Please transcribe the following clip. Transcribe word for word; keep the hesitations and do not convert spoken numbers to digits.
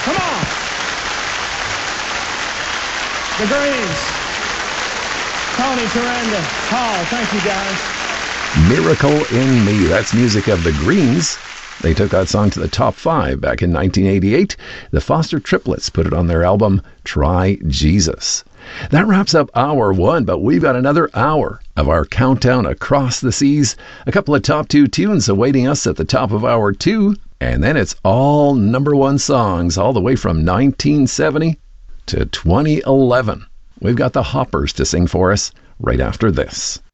Come on. The Greens. Tony, Taranda, Paul, thank you guys. Miracle in Me. That's music of the Greens. They took that song to the top five back in nineteen eighty-eight. The Foster Triplets put it on their album, Try Jesus. That wraps up hour one, but we've got another hour of our countdown across the seas. A couple of top two tunes awaiting us at the top of hour two. And then it's all number one songs all the way from nineteen seventy to twenty eleven. We've got the Hoppers to sing for us right after this.